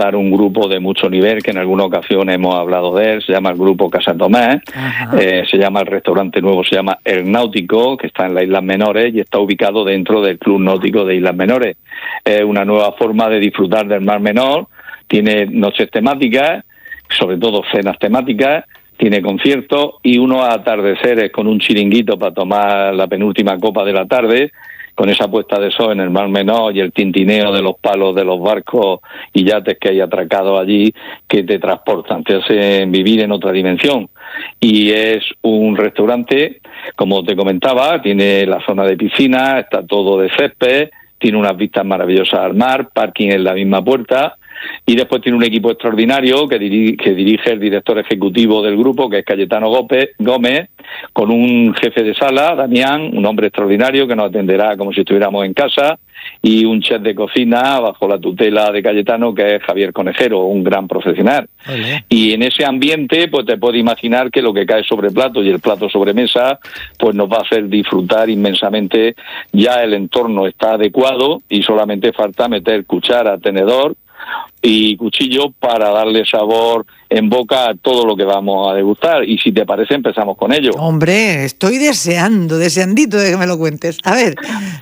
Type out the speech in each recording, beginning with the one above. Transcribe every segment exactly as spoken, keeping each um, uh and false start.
contratar un grupo de mucho nivel, que en alguna ocasión hemos hablado de él, se llama el Grupo Casa Tomás, eh, se llama el restaurante nuevo, se llama El Náutico, que está en las Islas Menores y está ubicado dentro del Club Náutico de Islas Menores. Es eh, una nueva forma de disfrutar del Mar Menor, tiene noches temáticas, sobre todo cenas temáticas, tiene conciertos y unos atardeceres con un chiringuito para tomar la penúltima copa de la tarde, con esa puesta de sol en el Mar Menor y el tintineo de los palos de los barcos y yates que hay atracados allí, que te transportan, te hacen vivir en otra dimensión. Y es un restaurante, como te comentaba, tiene la zona de piscina, está todo de césped, tiene unas vistas maravillosas al mar, parking en la misma puerta, y después tiene un equipo extraordinario que dirige, que dirige el director ejecutivo del grupo, que es Cayetano Gómez, con un jefe de sala, Damián, un hombre extraordinario que nos atenderá como si estuviéramos en casa, y un chef de cocina bajo la tutela de Cayetano, que es Javier Conejero, un gran profesional. Oye. Y en ese ambiente, pues te puedes imaginar que lo que cae sobre plato y el plato sobre mesa, pues nos va a hacer disfrutar inmensamente. Ya el entorno está adecuado y solamente falta meter cuchara, tenedor y cuchillo para darle sabor en boca a todo lo que vamos a degustar. Y si te parece, empezamos con ello. Hombre, estoy deseando, deseandito de que me lo cuentes. A ver.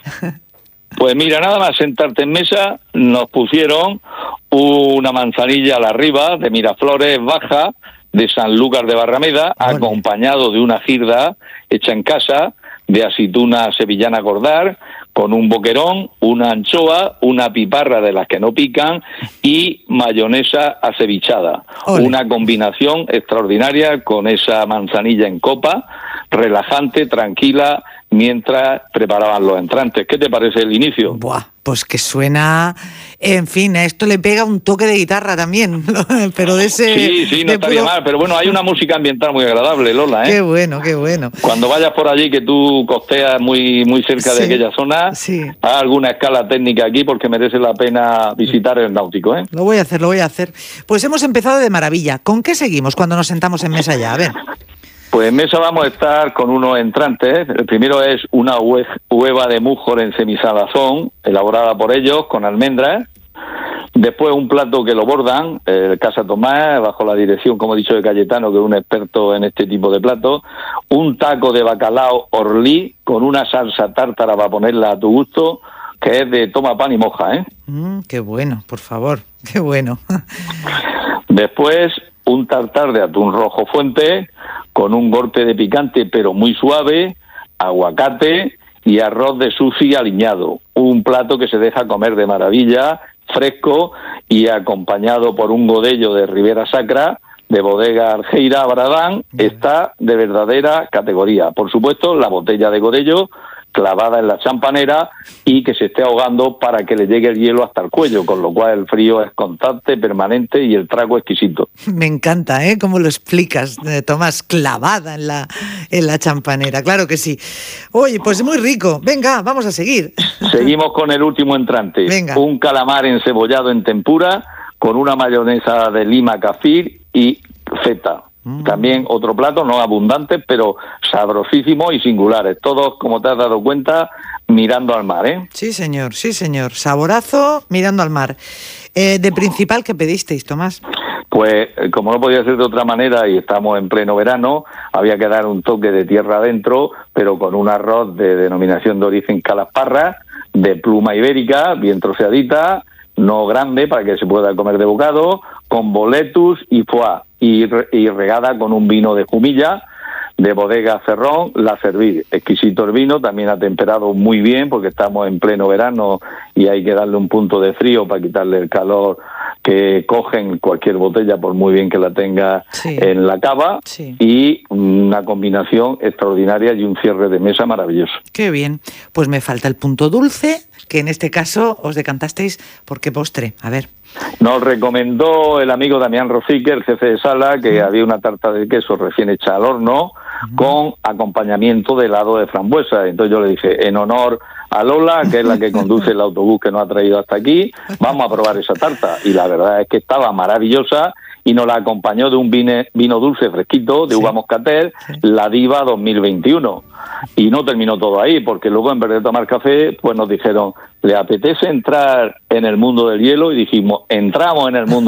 Pues mira, nada más sentarte en mesa, nos pusieron una manzanilla a la arriba de Miraflores Baja, de Sanlúcar de Barrameda, bueno, acompañado de una girda hecha en casa, de aceituna sevillana Gordar, con un boquerón, una anchoa, una piparra de las que no pican y mayonesa acevichada. Ole. Una combinación extraordinaria con esa manzanilla en copa, relajante, tranquila, mientras preparaban los entrantes. ¿Qué te parece el inicio? Buah, pues que suena... En fin, a esto le pega un toque de guitarra también, pero de ese... Sí, sí, no estaría puro... mal, pero bueno, hay una música ambiental muy agradable, Lola, ¿eh? Qué bueno, qué bueno. Cuando vayas por allí, que tú costeas muy muy cerca sí, de aquella zona, sí. Haz alguna escala técnica aquí porque merece la pena visitar el Náutico, ¿eh? Lo voy a hacer, lo voy a hacer. Pues hemos empezado de maravilla. ¿Con qué seguimos cuando nos sentamos en mesa ya? A ver... Pues en mesa vamos a estar con unos entrantes. El primero es una hueva de mújor en semisalazón, elaborada por ellos, con almendras. Después un plato que lo bordan, el Casa Tomás, bajo la dirección, como he dicho, de Cayetano, que es un experto en este tipo de platos. Un taco de bacalao orlí, con una salsa tártara para ponerla a tu gusto, que es de toma pan y moja, ¿eh? Mm, qué bueno, por favor, qué bueno. Después un tartar de atún rojo fuente, con un golpe de picante pero muy suave, aguacate y arroz de sushi aliñado. Un plato que se deja comer de maravilla, fresco y acompañado por un godello de Ribera Sacra, de bodega Argeira Bradán, está de verdadera categoría. Por supuesto, la botella de godello clavada en la champanera y que se esté ahogando para que le llegue el hielo hasta el cuello, con lo cual el frío es constante, permanente y el trago exquisito. Me encanta, ¿eh? Cómo lo explicas, Tomás, clavada en la, en la champanera, claro que sí. Oye, pues muy rico. Venga, vamos a seguir. Seguimos con el último entrante. Venga. Un calamar encebollado en tempura con una mayonesa de lima kafir y feta. También otro plato, no abundante, pero sabrosísimo y singulares. Todos, como te has dado cuenta, mirando al mar, ¿eh? Sí, señor, sí, señor. Saborazo, mirando al mar. Eh, ¿De principal qué pedisteis, Tomás? Pues, como no podía ser de otra manera, y estamos en pleno verano, había que dar un toque de tierra adentro, pero con un arroz de denominación de origen Calasparra, de pluma ibérica, bien troceadita, no grande para que se pueda comer de bocado, con boletus y foie, y, re, y regada con un vino de Jumilla, de bodega Cerrón, la servir. Exquisito el vino, también atemperado muy bien, porque estamos en pleno verano y hay que darle un punto de frío para quitarle el calor que cogen cualquier botella, por muy bien que la tenga sí. en la cava, sí. y una combinación extraordinaria y un cierre de mesa maravilloso. Qué bien. Pues me falta el punto dulce, que en este caso os decantasteis por qué postre. A ver. Nos recomendó el amigo Damián Rosique, el jefe de sala, que uh-huh. había una tarta de queso recién hecha al horno, uh-huh. con acompañamiento de helado de frambuesa. Entonces yo le dije, en honor a Lola, que es la que conduce el autobús que nos ha traído hasta aquí, vamos a probar esa tarta. Y la verdad es que estaba maravillosa y nos la acompañó de un vine, vino dulce fresquito de sí. uva moscatel, sí. la Diva dos mil veintiuno. Y no terminó todo ahí, porque luego en vez de tomar café, pues nos dijeron, ¿le apetece entrar en el mundo del hielo? Y dijimos, entramos en el mundo